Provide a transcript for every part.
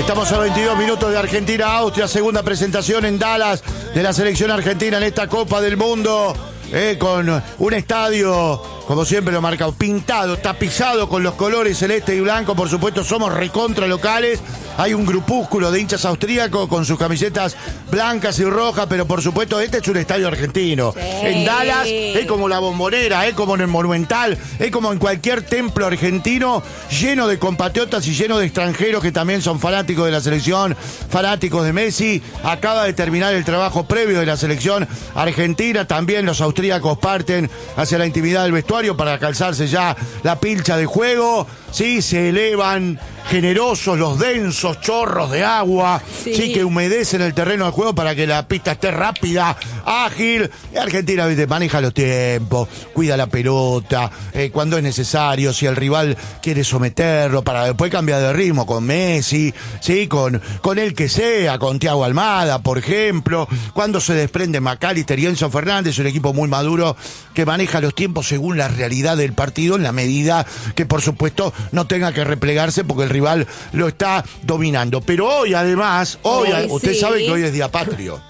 Estamos a 22 minutos de Argentina-Austria, segunda presentación en Dallas de la selección argentina en esta Copa del Mundo, con un estadio, como siempre lo marcado, pintado, tapizado con los colores celeste y blanco. Por supuesto, somos recontra locales. Hay un grupúsculo de hinchas austríacos con sus camisetas blancas y rojas, pero por supuesto este es un estadio argentino. Sí. En Dallas es como la Bombonera, es como en el Monumental, es como en cualquier templo argentino, lleno de compatriotas y lleno de extranjeros que también son fanáticos de la selección, fanáticos de Messi. Acaba de terminar el trabajo previo de la selección argentina. También los austríacos parten hacia la intimidad del vestuario para calzarse ya la pilcha de juego. Sí, se elevan generosos los densos chorros de agua, sí, que humedecen el terreno de juego para que la pista esté rápida, ágil. Argentina, ¿viste?, maneja los tiempos, cuida la pelota, cuando es necesario, si el rival quiere someterlo, para después cambiar de ritmo con Messi, sí, con el que sea, con Thiago Almada, por ejemplo, cuando se desprende McAllister y Enzo Fernández, un equipo muy maduro que maneja los tiempos según la realidad del partido, en la medida que, por supuesto, no tenga que replegarse porque el rival lo está dominando. Pero hoy, además, usted sabe que hoy es día patrio.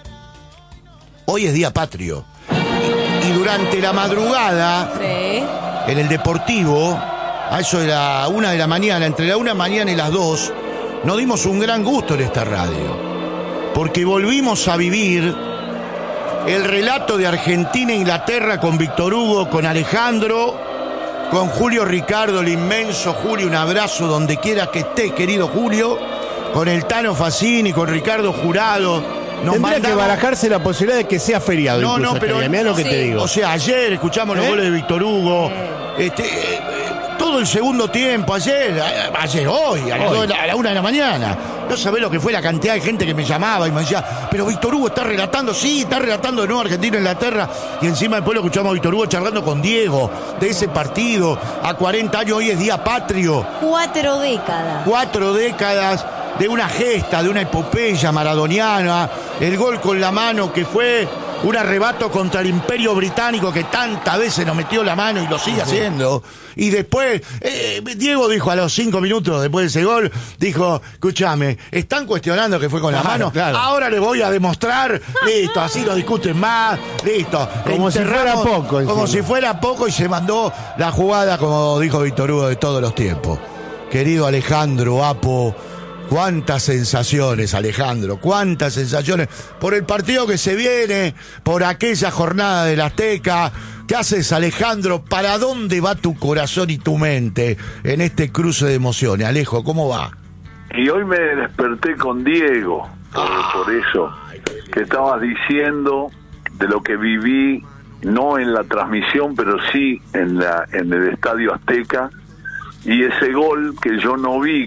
Hoy es día patrio. Y durante la madrugada, en el Deportivo, a eso de la 1 de la mañana, entre la 1 de la mañana y las 2, nos dimos un gran gusto en esta radio. Porque volvimos a vivir el relato de Argentina-Inglaterra con Víctor Hugo, con Alejandro, con Julio Ricardo, el inmenso Julio, un abrazo donde quiera que esté, querido Julio, con el Tano Facini, con Ricardo Jurado. Tendría que barajarse la posibilidad de que sea feriado. No, pero mirá lo que te digo. O sea, ayer escuchamos los goles de Víctor Hugo, todo el segundo tiempo, hoy, a la 1 de la mañana. No sabés lo que fue la cantidad de gente que me llamaba y me decía, pero Víctor Hugo está relatando, sí, está relatando de nuevo Argentina-Inglaterra. Y encima después lo escuchamos a Víctor Hugo charlando con Diego de ese partido. A 40 años hoy es día patrio. 4 décadas. 4 décadas de una gesta, de una epopeya maradoniana. El gol con la mano que fue un arrebato contra el Imperio Británico que tantas veces nos metió la mano y lo sigue haciendo. Y después, Diego dijo a los 5 minutos después de ese gol, dijo, escúchame, están cuestionando que fue con la mano, ahora les voy a demostrar, listo, así no discuten más, listo. Como si fuera poco. Como si fuera poco, y se mandó la jugada, como dijo Víctor Hugo, de todos los tiempos. Querido Alejandro, Apo, cuántas sensaciones, Alejandro, cuántas sensaciones por el partido que se viene, por aquella jornada del Azteca. ¿Qué haces, Alejandro? ¿Para dónde va tu corazón y tu mente en este cruce de emociones? Alejo, ¿cómo va? Y hoy me desperté con Diego, por eso, que estabas diciendo de lo que viví, no en la transmisión, pero sí en el Estadio Azteca, y ese gol que yo no vi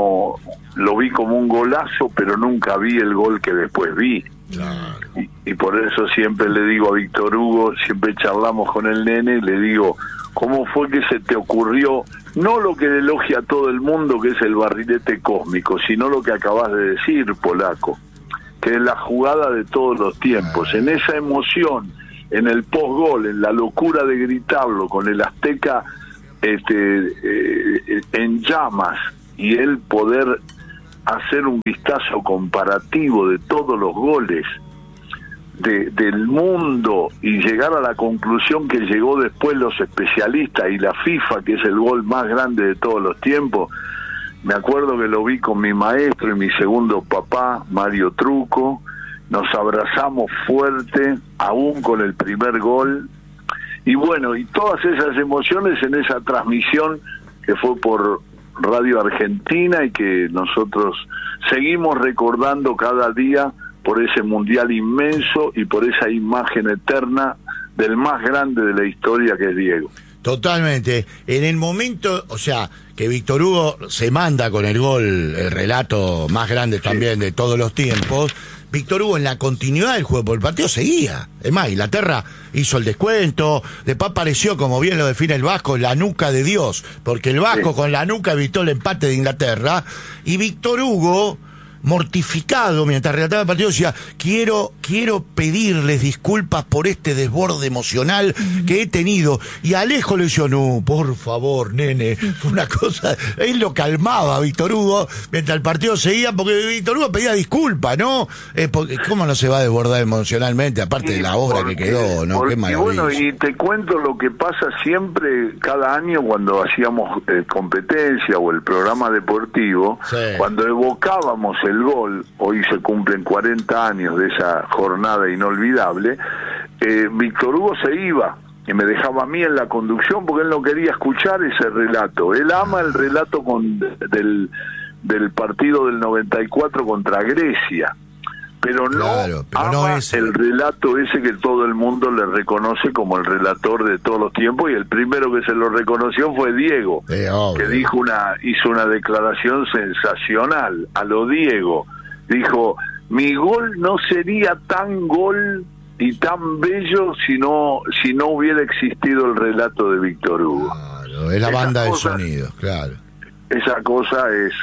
lo vi como un golazo, pero nunca vi el gol que después vi. Claro. Y por eso siempre le digo a Víctor Hugo, siempre charlamos con el nene, le digo, ¿cómo fue que se te ocurrió, no lo que elogia a todo el mundo, que es el barrilete cósmico, sino lo que acabas de decir, Polaco, que es la jugada de todos los tiempos, en esa emoción, en el post-gol, en la locura de gritarlo, con el Azteca en llamas, y el poder hacer un vistazo comparativo de todos los goles del mundo y llegar a la conclusión que llegó después los especialistas y la FIFA, que es el gol más grande de todos los tiempos. Me acuerdo que lo vi con mi maestro y mi segundo papá, Mario Truco, nos abrazamos fuerte, aún con el primer gol, y bueno, y todas esas emociones en esa transmisión que fue por Radio Argentina y que nosotros seguimos recordando cada día por ese mundial inmenso y por esa imagen eterna del más grande de la historia, que es Diego. Totalmente. En el momento, o sea, que Víctor Hugo se manda con el gol, el relato más grande también de todos los tiempos, Víctor Hugo en la continuidad del juego por el partido seguía. Es más, Inglaterra hizo el descuento, después apareció, como bien lo define el Vasco, la nuca de Dios, porque el Vasco con la nuca evitó el empate de Inglaterra, y Víctor Hugo mortificado mientras relataba el partido, decía, quiero pedirles disculpas por este desborde emocional que he tenido. Y Alejo le decía, no, por favor, nene, fue una cosa, él lo calmaba a Víctor Hugo mientras el partido seguía, porque Víctor Hugo pedía disculpas, ¿no? Porque, ¿cómo no se va a desbordar emocionalmente, aparte de la obra que quedó, ¿no? Qué maravilla. Bueno, y te cuento lo que pasa siempre, cada año cuando hacíamos competencia o el programa deportivo, Sí. cuando evocábamos el gol, hoy se cumplen 40 años de esa jornada inolvidable, Víctor Hugo se iba y me dejaba a mí en la conducción porque él no quería escuchar ese relato. Él ama el relato del partido del 94 contra Grecia, pero no ama el relato ese que todo el mundo le reconoce como el relator de todos los tiempos, y el primero que se lo reconoció fue Diego, que hizo una declaración sensacional a lo Diego. Dijo, mi gol no sería tan gol y tan bello si no hubiera existido el relato de Víctor Hugo. Claro, es la banda de sonido, claro. Esa cosa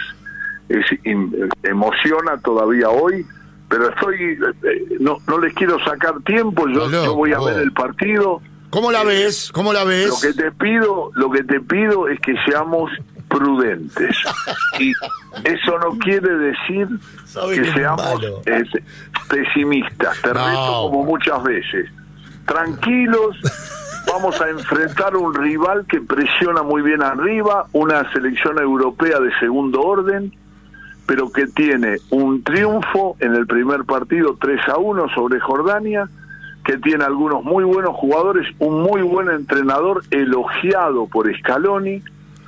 emociona todavía hoy, pero no les quiero sacar tiempo. Yo voy a ver el partido. ¿Cómo la ves? ¿Cómo la ves? Lo que te pido es que seamos prudentes, y eso no quiere decir que seamos pesimistas. Te reto como muchas veces. Tranquilos, vamos a enfrentar un rival que presiona muy bien arriba, una selección europea de segundo orden, pero que tiene un triunfo en el primer partido 3-1 sobre Jordania, que tiene algunos muy buenos jugadores, un muy buen entrenador elogiado por Scaloni,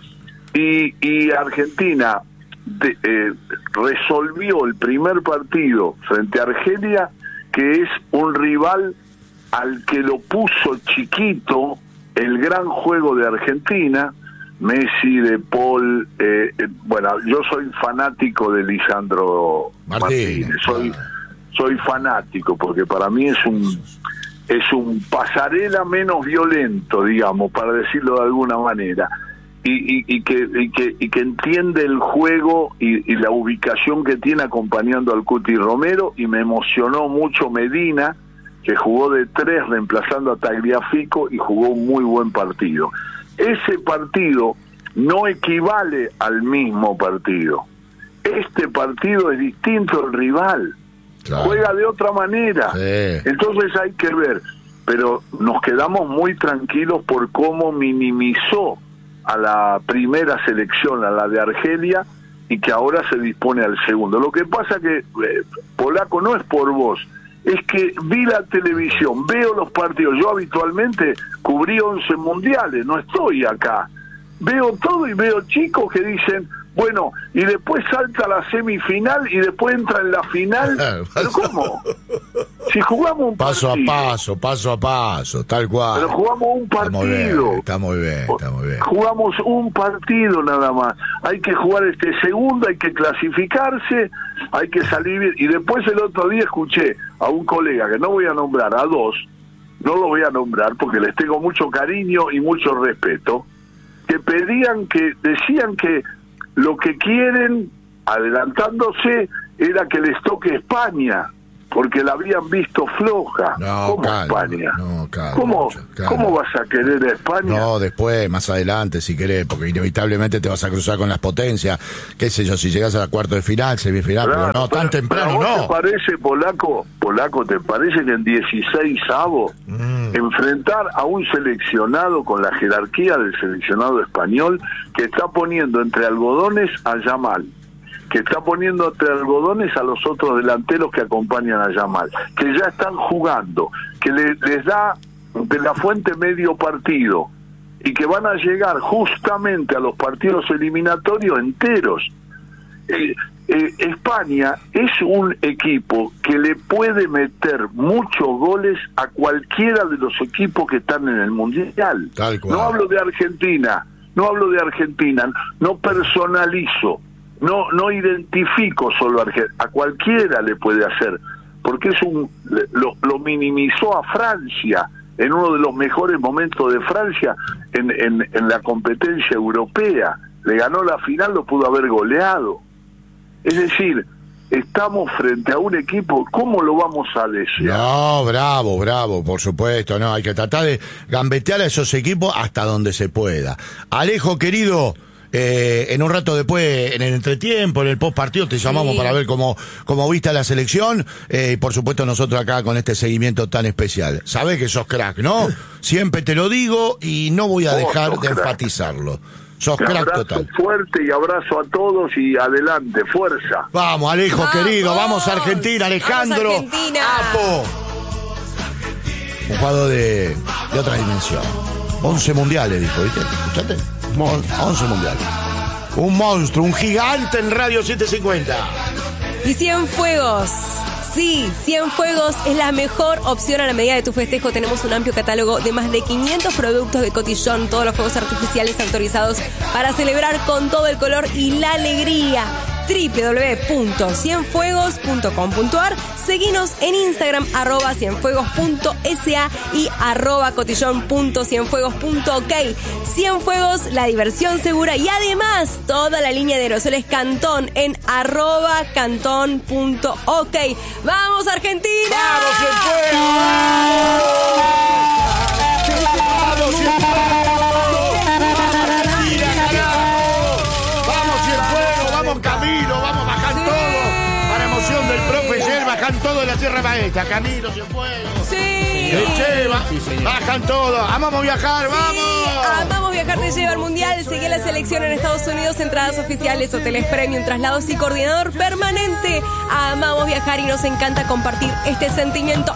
y Argentina resolvió el primer partido frente a Argelia, que es un rival al que lo puso chiquito el gran juego de Argentina, Messi, De Paul, bueno, yo soy fanático de Lisandro Martínez, soy fanático, porque para mí es un pasarela menos violento, digamos, para decirlo de alguna manera, y que entiende el juego y la ubicación que tiene acompañando al Cuti Romero. Y me emocionó mucho Medina, que jugó de 3 reemplazando a Tagliafico y jugó un muy buen partido. Ese partido no equivale al mismo partido. Este partido es distinto al rival, claro, juega de otra manera, sí. Entonces hay que ver, pero nos quedamos muy tranquilos por cómo minimizó a la primera selección, a la de Argelia, y que ahora se dispone al segundo. Lo que pasa que, Polaco, no es por vos, es que vi la televisión, veo los partidos. Yo habitualmente cubrí 11 mundiales, no estoy acá. Veo todo y veo chicos que dicen, bueno, y después salta la semifinal y después entra en la final. ¿Pero cómo? Si jugamos un paso partido, paso a paso, tal cual. Pero jugamos un partido. Está muy bien. Jugamos un partido nada más. Hay que jugar este segundo, hay que clasificarse, hay que salir bien. Y después el otro día escuché a un colega, que no voy a nombrar, a dos, no lo voy a nombrar porque les tengo mucho cariño y mucho respeto, que decían que lo que quieren, adelantándose, era que les toque España, porque la habían visto floja. ¿Cómo España? ¿Cómo vas a querer a España? No, después, más adelante, si querés, porque inevitablemente te vas a cruzar con las potencias, qué sé yo, si llegas a la cuarto de final, semifinal, claro, pero no, tan temprano no. ¿Te parece, Polaco, te parece que en 16avos enfrentar a un seleccionado con la jerarquía del seleccionado español, que está poniendo entre algodones a Yamal, que está poniendo entre algodones a los otros delanteros que acompañan a Yamal, que ya están jugando, que les da de la fuente medio partido, y que van a llegar justamente a los partidos eliminatorios enteros? España es un equipo que le puede meter muchos goles a cualquiera de los equipos que están en el Mundial. No hablo de Argentina, no personalizo, no identifico solo a cualquiera le puede hacer, porque lo minimizó a Francia en uno de los mejores momentos de Francia en la competencia europea. Le ganó la final, lo pudo haber goleado. Es decir, estamos frente a un equipo, ¿cómo lo vamos a desear? No, bravo, por supuesto, no, hay que tratar de gambetear a esos equipos hasta donde se pueda. Alejo, querido, en un rato después, en el entretiempo, en el post partido, te llamamos para ver cómo viste la selección, y por supuesto nosotros acá con este seguimiento tan especial. Sabés que sos crack, ¿no? Siempre te lo digo y no voy a dejar de enfatizarlo. Sos crack total. Fuerte y abrazo a todos y adelante, fuerza. Vamos, Alejo, querido, vamos a Argentina, Alejandro. Vamos, Argentina. Apo. Un jugador de otra dimensión. 11 mundiales, dijo, ¿viste? ¿Escuchaste? 11 mundiales. Un monstruo, un gigante en Radio 750. Y Cienfuegos. Sí, Cienfuegos es la mejor opción a la medida de tu festejo. Tenemos un amplio catálogo de más de 500 productos de cotillón, todos los fuegos artificiales autorizados para celebrar con todo el color y la alegría. www.cienfuegos.com.ar. Seguinos en Instagram @cienfuegos.sa y @cotillón.cienfuegos.ok. Cienfuegos, la diversión segura y además toda la línea de aerosoles Cantón en @cantón.ok. ¡Vamos, Argentina! ¡Vamos, Cienfuegos! ¡Vamos, Cienfuegos! ¡Vamos, Camilo! ¡Vamos, bajan todo! Para emoción del profe Yer, bajan todo de la Tierra Maestra. Camilo, Cienfuegos. ¡Sí! Bajan todo. Amamos viajar, vamos. Amamos viajar, te lleva al mundial. Sigue la selección en Estados Unidos, entradas oficiales, hoteles premium, traslados y coordinador permanente. Amamos viajar y nos encanta compartir este sentimiento.